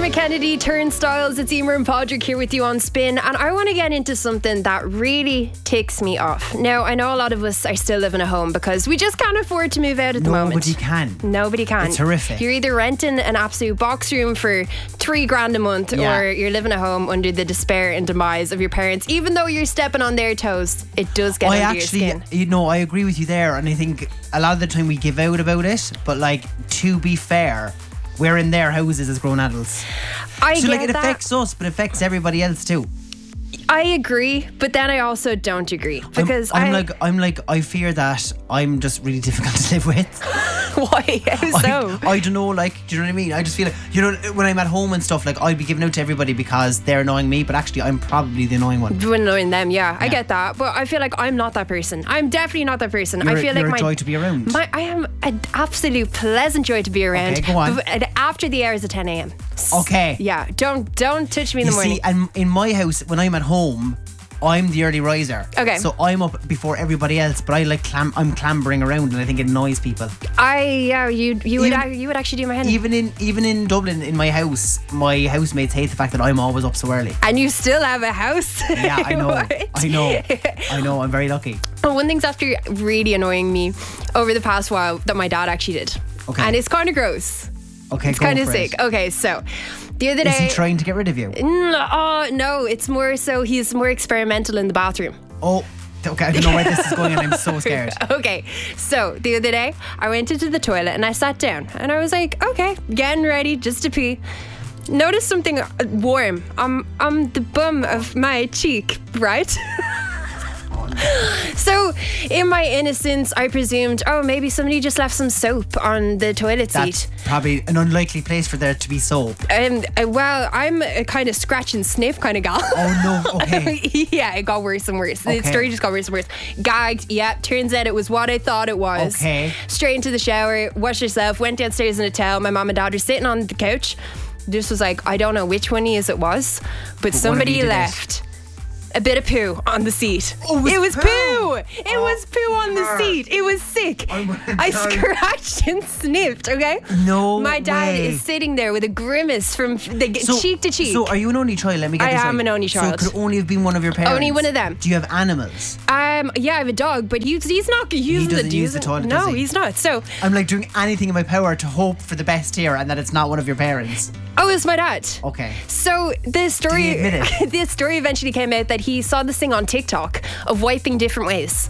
Dermot Kennedy, Turnstiles. It's Emer and Podrick here with you on Spin, and I want to get into something that really ticks me off. Now, I know a lot of us are still living at home because we just can't afford to move out at the moment. Nobody can. It's horrific. You're either renting an absolute box room for $3,000 a month, or you're living at home under the despair and demise of your parents. Even though you're stepping on their toes, it does get under your skin. I agree with you there, and I think a lot of the time we give out about it, but to be fair, we're in their houses as grown adults. It affects us, but it affects everybody else too. I agree, but then I also don't agree because I fear that I'm just really difficult to live with. Why? How so? I don't know, do you know what I mean? I just feel when I'm at home and stuff, I'll be giving out to everybody because they're annoying me, but actually I'm probably the annoying one. Annoying them, yeah. I get that, but I feel like I'm not that person. I'm definitely not that person. You're a joy to be around. I am an absolute pleasant joy to be around. Okay, go on. After the hours of 10 a.m. Okay. Yeah, don't touch me in the morning. See, and in my house, when I'm at home, I'm the early riser. Okay. So I'm up before everybody else, but I'm clambering around, and I think it annoys people. You would actually do my head. Even in Dublin, in my house, my housemates hate the fact that I'm always up so early. And you still have a house. Yeah, I know. I'm very lucky. Well, one thing's after really annoying me over the past while that my dad actually did. Okay. And it's kind of gross. Okay, it's kind of sick. Okay, so the other day, is he trying to get rid of you? No, it's more so he's more experimental in the bathroom. Oh, okay, I don't know where this is going, and I'm so scared. Okay, so the other day I went into the toilet and I sat down and I was like, okay, getting ready just to pee. Noticed something warm on the bum of my cheek, right? So, in my innocence, I presumed, maybe somebody just left some soap on the toilet seat. That's probably an unlikely place for there to be soap. Well, I'm a kind of scratch and sniff kind of gal. Oh no, okay. Yeah, it got worse and worse. Okay. The story just got worse and worse. Gagged, yeah, turns out it was what I thought it was. Okay. Straight into the shower, washed yourself, went downstairs in a towel. My mom and dad were sitting on the couch. This was I don't know which one it was, but somebody left a bit of poo on the seat. Oh, it was poo! It was poo on the seat. It was sick. I scratched and sniffed, okay? No My dad way. is sitting there with a grimace from cheek to cheek. So are you an only child? Let me get this right. I am an only child. So it could only have been one of your parents? Only one of them. Do you have animals? Yeah, I have a dog, but he's not using He doesn't use the toilet, No, does he? he's not. So I'm doing anything in my power to hope for the best here and that it's not one of your parents. Oh, it's my dad. Okay. So the story, Do you admit it? this story eventually came out that he saw this thing on TikTok of wiping different ways.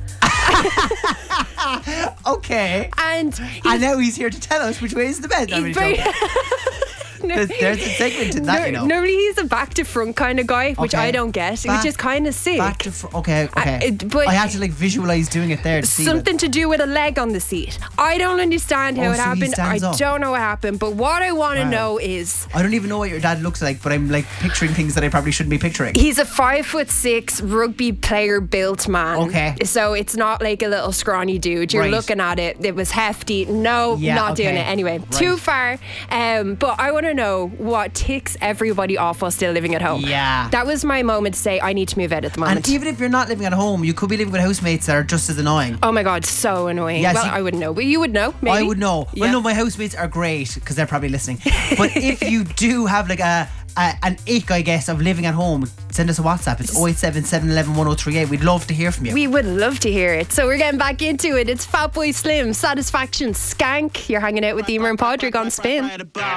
Okay. And now he's here to tell us which way is the best. There's a segment in that, Normally he's a back to front kind of guy, which I don't get, which is kind of sick. Back to front. Okay. But I had to visualize doing it there to see something to do with a leg on the seat. I don't understand how it happened. I don't know what happened, but what I want to know is, I don't even know what your dad looks like, but I'm picturing things that I probably shouldn't be picturing. He's a 5'6" rugby player built man. Okay. So it's not like a little scrawny dude. You're looking at it. It was hefty. No, not doing it. Anyway, too far. But I want to know what ticks everybody off while still living at home. Yeah. That was my moment to say I need to move out at the moment. And even if you're not living at home, you could be living with housemates that are just as annoying. Oh my God, so annoying. Yeah, I wouldn't know, but you would know, maybe. I would know. Yeah. Well, no, my housemates are great because they're probably listening. But if you do have an ick, I guess, of living at home, send us a WhatsApp. It's 087 711 1038. We'd love to hear from you. We would love to hear it. So we're getting back into it. It's Fatboy Slim, Satisfaction, Skank. You're hanging out with Emer and Podrick on Spin.